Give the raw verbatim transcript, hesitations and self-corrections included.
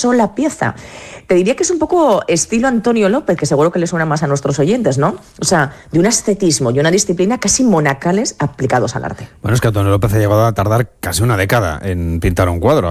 sola pieza. Te diría que es un poco estilo Antonio López, que seguro que le suena más a nuestros oyentes, ¿no? O sea, de un ascetismo y una disciplina casi monacales aplicados al arte. Bueno, es que Antonio López ha llegado a tardar casi una década en pintar un cuadro.